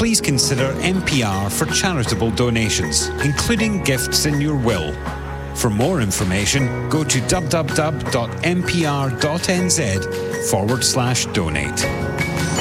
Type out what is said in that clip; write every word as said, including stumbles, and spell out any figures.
please consider M P R for charitable donations, including gifts in your will. For more information, go to w w w dot m p r dot n z forward slash donate.